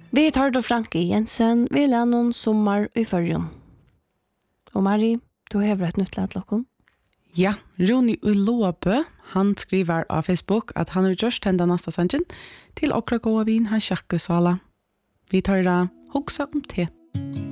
Vi tar då Franke Jensen, vi lär någon sommar i förrjun. Och Marie, du har ett nytt lät lockon. Ja, Roni Uloabø, han skriver av Facebook at han har gjort henne neste sangen til okra gåa vin han sjakke svala. Vi tar da hoksa om te.